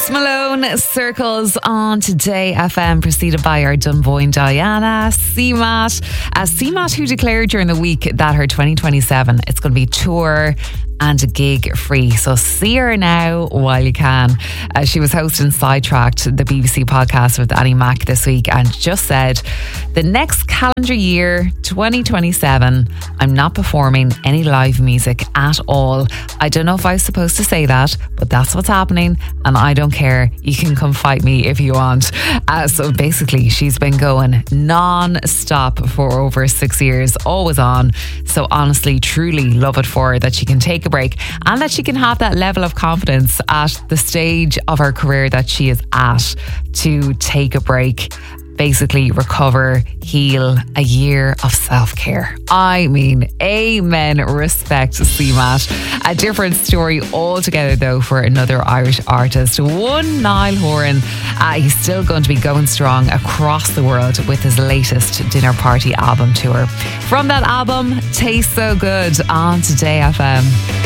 Post Malone, Circles on Today FM, preceded by our Dunboyne Diana, CMAT. CMAT, who declared during the week that her 2027, it's going to be tour and a gig free. So see her now while you can. She was hosting Sidetracked, the BBC podcast with Annie Mac this week, and just said, the next calendar year, 2027, I'm not performing any live music at all. I don't know if I was supposed to say that, but that's what's happening, and I don't care. You can come fight me if you want. So basically, she's been going non-stop for over 6 years, always on. So honestly, truly love it for her that she can take a break and that she can have that level of confidence at the stage of her career that she is at to take a break, basically recover, heal, a year of self-care. I mean, amen, respect, CMAT. A different story altogether though for another Irish artist, one Niall Horan. He's still going to be going strong across the world with his latest Dinner Party album tour. From that album, Tastes So Good on Today FM.